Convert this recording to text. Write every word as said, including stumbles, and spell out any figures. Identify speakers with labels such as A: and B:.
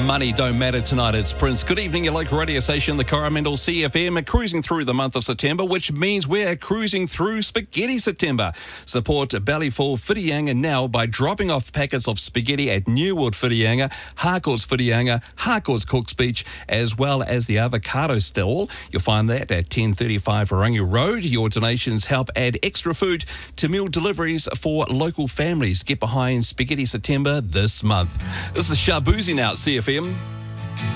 A: Money don't matter tonight. It's Prince. Good evening, your local radio station, the Coromandel C F M, cruising through the month of September, which means we're cruising through Spaghetti September. Support Ballyful Whitianga now by dropping off packets of spaghetti at New World Whitianga, Harcourt's Whitianga, Harcourt's Cooks Beach, as well as the avocado stall. You'll find that at ten thirty-five Parangi Road. Your donations help add extra food to meal deliveries for local families. Get behind Spaghetti September this month. This is Shabuzi now at C F M.